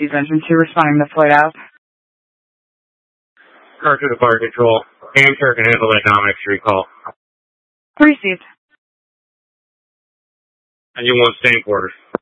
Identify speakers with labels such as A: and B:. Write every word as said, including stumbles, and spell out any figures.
A: received engine two responding to flight out.
B: Car to the fire control. Amtrak can handle that Dominic recall.
A: Received.
B: And you want staying quarters.